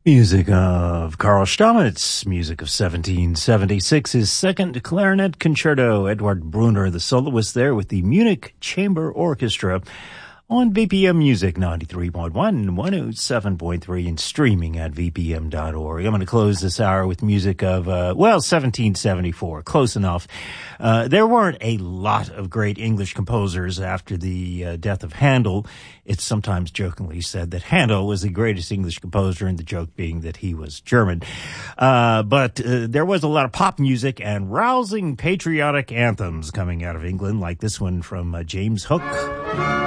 Music of Karl Stamitz, music of 1776, his second clarinet concerto. Edward Brunner, the soloist there with the Munich Chamber Orchestra on VPM Music 93.1, 107.3, and streaming at vpm.org. I'm going to close this hour with music of, 1774. Close enough. There weren't a lot of great English composers after the death of Handel. It's sometimes jokingly said that Handel was the greatest English composer, and the joke being that he was German. But there was a lot of pop music and rousing patriotic anthems coming out of England, like this one from James Hook.